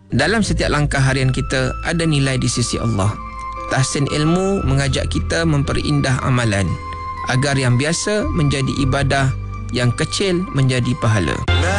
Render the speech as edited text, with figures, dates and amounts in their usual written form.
dalam setiap langkah harian kita ada nilai di sisi Allah. Tahsin ilmu mengajak kita memperindah amalan agar yang biasa menjadi ibadah, yang kecil menjadi pahala.